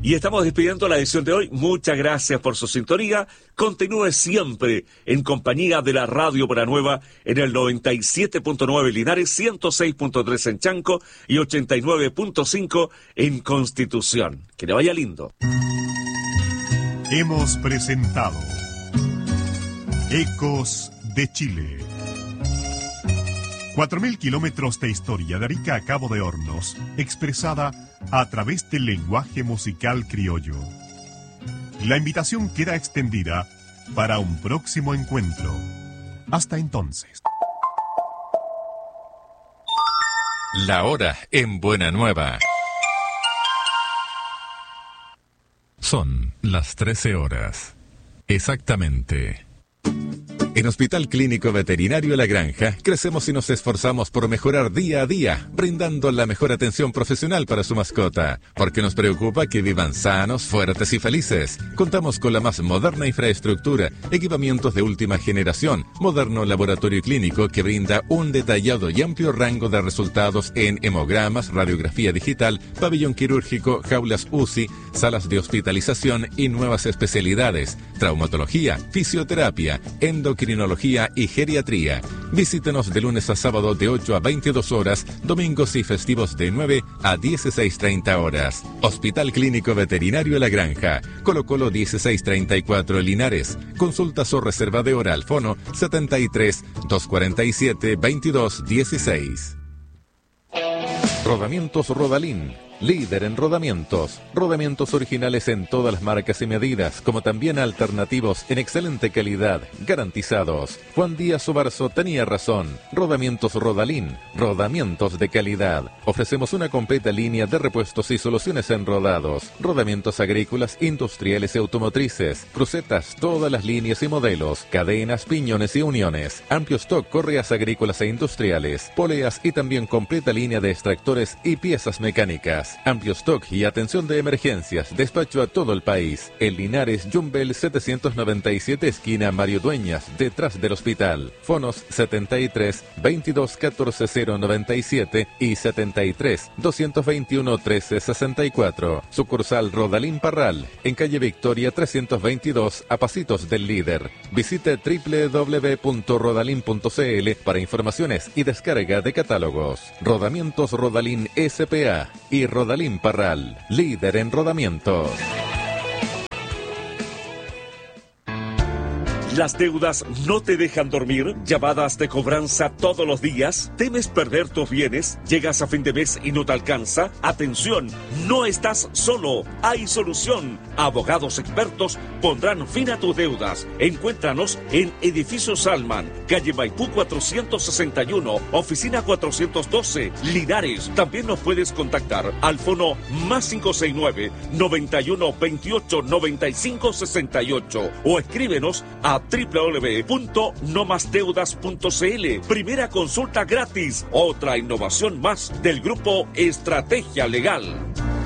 Y estamos despidiendo la edición de hoy. Muchas gracias por su sintonía. Continúe siempre en compañía de la Radio Buena Nueva en el 97.9 Linares, 106.3 en Chanco y 89.5 en Constitución. Que le vaya lindo. Hemos presentado Ecos de Chile. 4.000 kilómetros de historia de Arica a Cabo de Hornos, expresada a través del lenguaje musical criollo. La invitación queda extendida para un próximo encuentro. Hasta entonces. La hora en Buena Nueva. Son las 13 horas. Exactamente. En Hospital Clínico Veterinario La Granja, crecemos y nos esforzamos por mejorar día a día, brindando la mejor atención profesional para su mascota, porque nos preocupa que vivan sanos, fuertes y felices. Contamos con la más moderna infraestructura, equipamientos de última generación, moderno laboratorio clínico que brinda un detallado y amplio rango de resultados en hemogramas, radiografía digital, pabellón quirúrgico, jaulas UCI, salas de hospitalización y nuevas especialidades, traumatología, fisioterapia, endocrinología y geriatría. Visítenos de lunes a sábado de 8 a 22 horas, domingos y festivos de 9 a 16:30 horas. Hospital Clínico Veterinario La Granja, Colo Colo 1634 Linares. Consultas o reserva de hora al fono 73 247 2216. Rodamientos Rodalín, líder en rodamientos. Rodamientos originales en todas las marcas y medidas, como también alternativos en excelente calidad, garantizados. Juan Díaz Obarzo tenía razón. Rodamientos Rodalín, rodamientos de calidad. Ofrecemos una completa línea de repuestos y soluciones en rodados, rodamientos agrícolas, industriales y automotrices, crucetas, todas las líneas y modelos, cadenas, piñones y uniones, amplio stock, correas agrícolas e industriales, poleas y también completa línea de extractores y piezas mecánicas. Amplio stock y atención de emergencias. Despacho a todo el país. En Linares, Jumbel 797, esquina Mario Dueñas, detrás del hospital. Fonos 73 22 14 097 y 73 221 13 64. Sucursal Rodalín Parral, en calle Victoria 322, a pasitos del Líder. Visite www.rodalin.cl para informaciones y descarga de catálogos. Rodamientos Rodalín S.P.A. y Rodalín Parral, líder en rodamientos. ¿Las deudas no te dejan dormir? ¿Llamadas de cobranza todos los días? ¿Temes perder tus bienes? ¿Llegas a fin de mes y no te alcanza? Atención, no estás solo. Hay solución. Abogados expertos pondrán fin a tus deudas. Encuéntranos en Edificio Salman, calle Maipú 461, oficina 412, Linares. También nos puedes contactar al fono +569 91 28 95 68 o escríbenos a www.nomasdeudas.cl. Primera consulta gratis. Otra innovación más del grupo Estrategia Legal.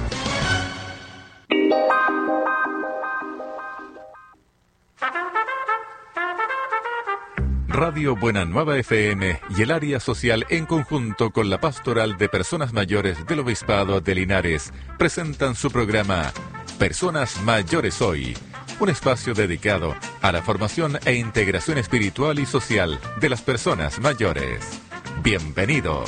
Radio Buena Nueva FM y el área social en conjunto con la Pastoral de Personas Mayores del Obispado de Linares presentan su programa Personas Mayores Hoy. Un espacio dedicado a la formación e integración espiritual y social de las personas mayores. Bienvenidos.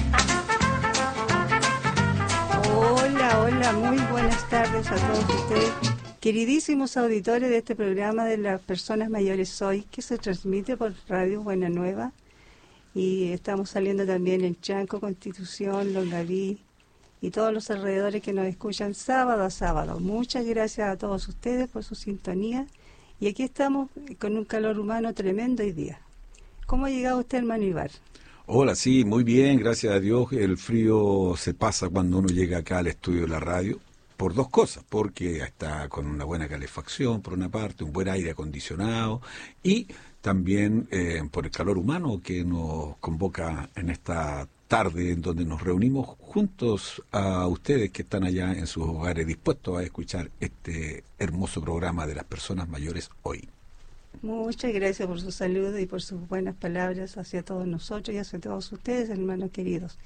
Hola, muy buenas tardes a todos ustedes, queridísimos auditores de este programa de las personas mayores hoy, que se transmite por Radio Buena Nueva, y estamos saliendo también en Chanco, Constitución, Longaví y todos los alrededores que nos escuchan sábado a sábado. Muchas gracias a todos ustedes por su sintonía, y aquí estamos con un calor humano tremendo hoy día. ¿Cómo ha llegado usted, hermano Ibar? Hola, sí, muy bien, gracias a Dios. El frío se pasa cuando uno llega acá al estudio de la radio, por dos cosas, porque está con una buena calefacción, por una parte, un buen aire acondicionado, y también por el calor humano que nos convoca en esta tarde en donde nos reunimos juntos a ustedes que están allá en sus hogares dispuestos a escuchar este hermoso programa de las personas mayores hoy. Muchas gracias por su saludo y por sus buenas palabras hacia todos nosotros y hacia todos ustedes, hermanos queridos.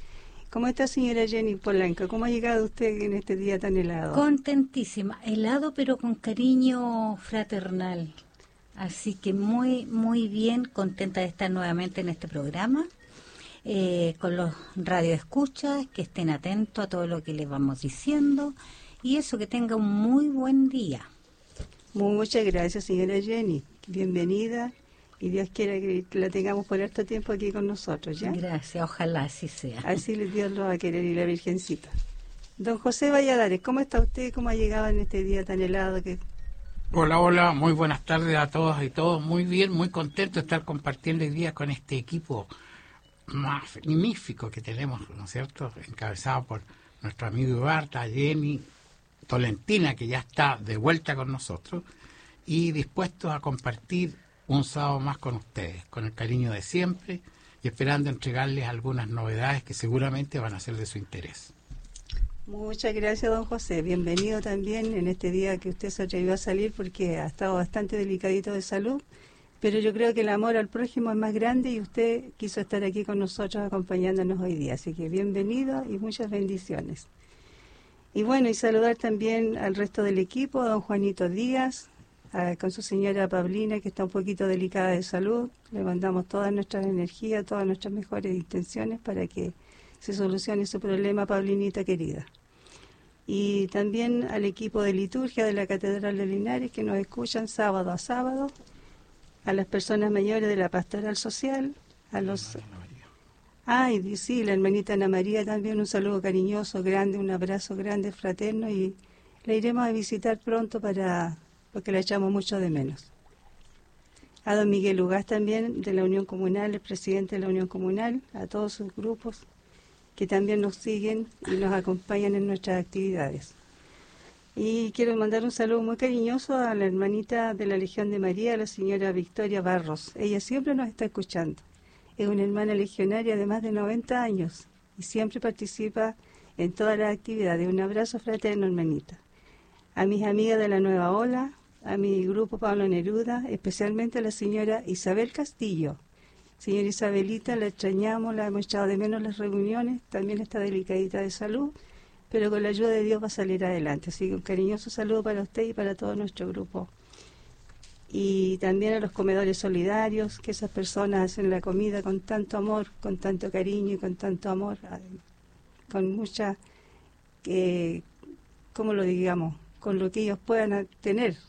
¿Cómo está, señora Jenny Polanco? ¿Cómo ha llegado usted en este día tan helado? Contentísima, helado pero con cariño fraternal. Así que muy, muy bien, contenta de estar nuevamente en este programa, con los radioescuchas, que estén atentos a todo lo que les vamos diciendo, y eso, que tenga un muy buen día. Muchas gracias, señora Jenny. Bienvenida, y Dios quiera que la tengamos por harto tiempo aquí con nosotros, ¿ya? Gracias, ojalá así sea. Así Dios lo va a querer y la Virgencita. Don José Valladares, ¿cómo está usted? ¿Cómo ha llegado en este día tan helado que... Hola, muy buenas tardes a todas y todos. Muy bien, muy contento de estar compartiendo hoy día con este equipo magnífico que tenemos, ¿no es cierto?, encabezado por nuestro amigo Ibarta, Jenny Tolentina, que ya está de vuelta con nosotros y dispuestos a compartir un sábado más con ustedes, con el cariño de siempre y esperando entregarles algunas novedades que seguramente van a ser de su interés. Muchas gracias, don José. Bienvenido también en este día que usted se atrevió a salir, porque ha estado bastante delicadito de salud, pero yo creo que el amor al prójimo es más grande y usted quiso estar aquí con nosotros acompañándonos hoy día. Así que bienvenido y muchas bendiciones. Y bueno, y saludar también al resto del equipo, a don Juanito Díaz, con su señora Paulina, que está un poquito delicada de salud. Le mandamos todas nuestras energías, todas nuestras mejores intenciones para que se solucione su problema, Paulinita querida. Y también al equipo de liturgia de la Catedral de Linares, que nos escuchan sábado a sábado, a las personas mayores de la Pastoral Social, a los... Ay, sí, la hermanita Ana María también, un saludo cariñoso, grande, un abrazo grande, fraterno, y la iremos a visitar pronto porque la echamos mucho de menos. A don Miguel Ugaz también, de la Unión Comunal, el presidente de la Unión Comunal, a todos sus grupos que también nos siguen y nos acompañan en nuestras actividades. Y quiero mandar un saludo muy cariñoso a la hermanita de la Legión de María, la señora Victoria Barros. Ella siempre nos está escuchando. Es una hermana legionaria de más de 90 años y siempre participa en todas las actividades. Un abrazo fraterno, hermanita. A mis amigas de la Nueva Ola, a mi grupo Pablo Neruda, especialmente a la señora Isabel Castillo. Señora Isabelita, la extrañamos, la hemos echado de menos en las reuniones, también está delicadita de salud, pero con la ayuda de Dios va a salir adelante. Así que un cariñoso saludo para usted y para todo nuestro grupo. Y también a los comedores solidarios, que esas personas hacen la comida con tanto amor, con tanto cariño y con tanto amor, con mucha, ¿cómo lo digamos?, con lo que ellos puedan tener,